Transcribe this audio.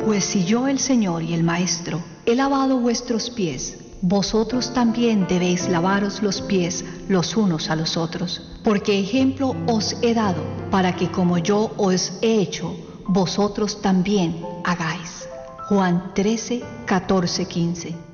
Pues si yo, el Señor y el Maestro, he lavado vuestros pies, vosotros también debéis lavaros los pies los unos a los otros, porque ejemplo os he dado, para que como yo os he hecho, vosotros también hagáis. Juan 13, 14, 15.